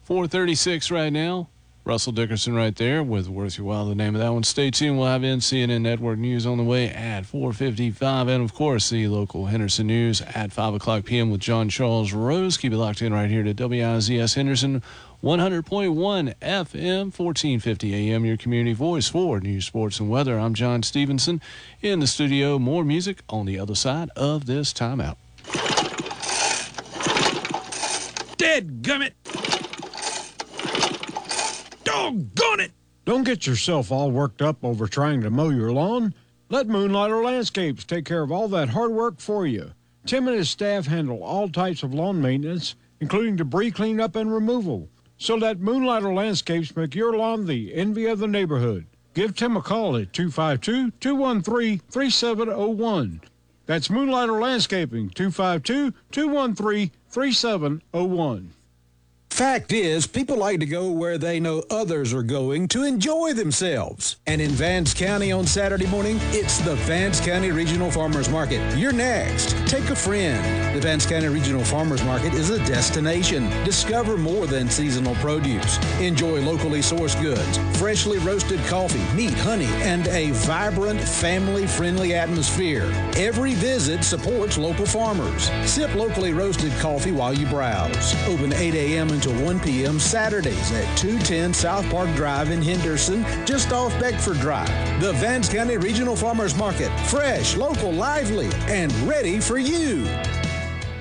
4:36 right now. Russell Dickerson right there with Worth Your While, the name of that one. Stay tuned. We'll have CNN Network News on the way at 4:55. And, of course, the local Henderson News at 5 o'clock p.m. with John Charles Rose. Keep it locked in right here to WIZS Henderson, 100.1 FM, 1450 AM, your community voice for news, sports, and weather. I'm John Stevenson in the studio. More music on the other side of this timeout. Dadgummit! Doggone it! Don't get yourself all worked up over trying to mow your lawn. Let Moonlighter Landscapes take care of all that hard work for you. Tim and his staff handle all types of lawn maintenance, including debris cleanup and removal. So let Moonlighter Landscapes make your lawn the envy of the neighborhood. Give Tim a call at 252-213-3701. That's Moonlighter Landscaping, 252-213-3701. Fact is, people like to go where they know others are going to enjoy themselves. And in Vance County on Saturday morning, it's the Vance County Regional Farmers Market. You're next. Take a friend. The Vance County Regional Farmers Market is a destination. Discover more than seasonal produce. Enjoy locally sourced goods, freshly roasted coffee, meat, honey, and a vibrant, family-friendly atmosphere. Every visit supports local farmers. Sip locally roasted coffee while you browse. Open 8 a.m. until 1 p.m. Saturdays at 210 South Park Drive in Henderson, just off Beckford Drive. The Vance County Regional Farmers Market, fresh, local, lively, and ready for you.